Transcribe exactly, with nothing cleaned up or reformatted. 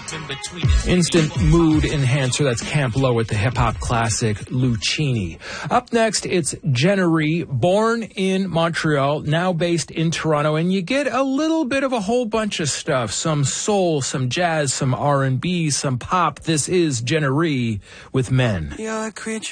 Instant mood enhancer. That's Camp Lo with the hip-hop classic Lucchini. Up next, it's Jennery, born in Montreal, now based in Toronto, and you get a little bit of a whole bunch of stuff. Some soul, some jazz, some R and B, some pop. This is Jennery with Men. You're a creature